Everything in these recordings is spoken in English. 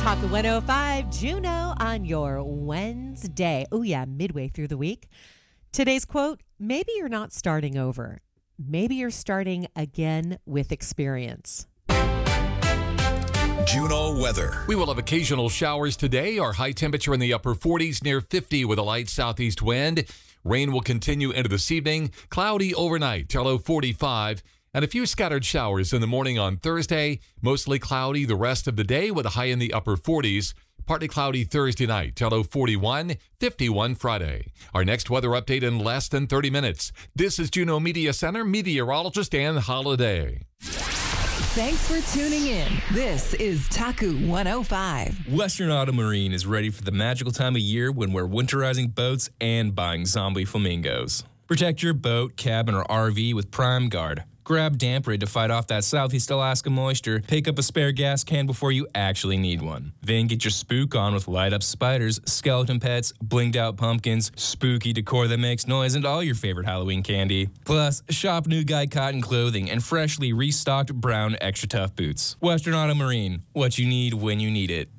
Talk 105 Juno on your Wednesday. Oh, yeah, midway through the week. Today's quote, maybe you're not starting over. Maybe you're starting again with experience. Juno weather. We will have occasional showers today. Our high temperature in the upper 40s, near 50 with a light southeast wind. Rain will continue into this evening. Cloudy overnight, low 45. And a few scattered showers in the morning on Thursday. Mostly cloudy the rest of the day with a high in the upper 40s. Partly cloudy Thursday night, low 41, 51 Friday. Our next weather update in less than 30 minutes. This is Juno Media Center meteorologist Ann Holiday. Thanks for tuning in. This is Taku 105. Western Auto Marine is ready for the magical time of year when we're winterizing boats and buying zombie flamingos. Protect your boat, cabin, or RV with Prime Guard. Grab Damp Rid to fight off that Southeast Alaska moisture. Pick up a spare gas can before you actually need one. Then get your spook on with light-up spiders, skeleton pets, blinged-out pumpkins, spooky decor that makes noise, and all your favorite Halloween candy. Plus, shop new Guy cotton clothing and freshly restocked brown extra tough boots. Western Auto Marine, what you need when you need it.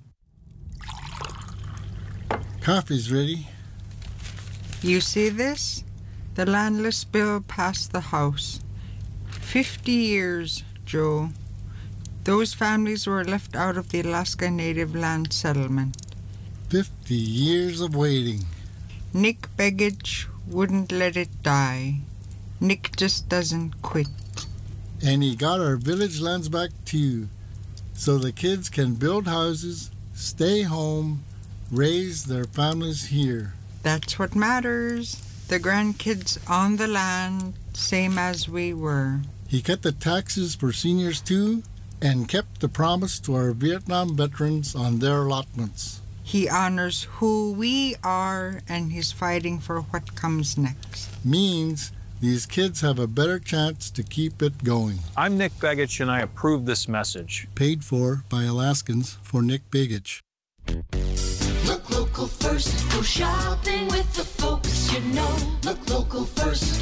Coffee's ready. You see this? The landless bill passed the House. 50 years, Joe. Those families were left out of the Alaska Native Land Settlement. 50 years of waiting. Nick Begich wouldn't let it die. Nick just doesn't quit. And he got our village lands back too, so the kids can build houses, stay home, raise their families here. That's what matters. The grandkids on the land, same as we were. He cut the taxes for seniors too, and kept the promise to our Vietnam veterans on their allotments. He honors who we are, and he's fighting for what comes next. Means these kids have a better chance to keep it going. I'm Nick Begich, and I approve this message. Paid for by Alaskans for Nick Begich. Look local first. Go shopping with the folks you know. Look local first.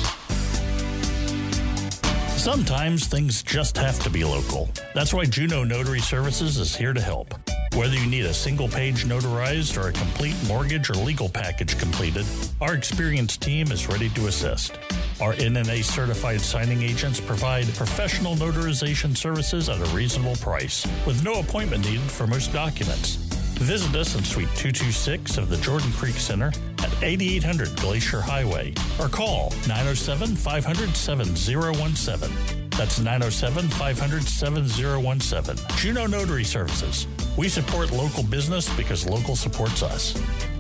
Sometimes things just have to be local. That's why Juno Notary Services is here to help. Whether you need a single page notarized or a complete mortgage or legal package completed, our experienced team is ready to assist. Our NNA certified signing agents provide professional notarization services at a reasonable price, with no appointment needed for most documents. Visit us in Suite 226 of the Jordan Creek Center at 8800 Glacier Highway or call 907-500-7017. That's 907-500-7017. Juno Notary Services. We support local business because local supports us.